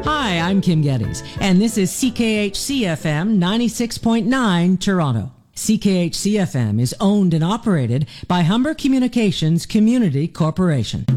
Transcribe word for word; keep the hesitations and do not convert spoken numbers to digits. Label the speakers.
Speaker 1: Hi, I'm Kim Geddes, and this is C K H C F M ninety-six point nine Toronto. C K H C F M is owned and operated by Humber Communications Community Corporation.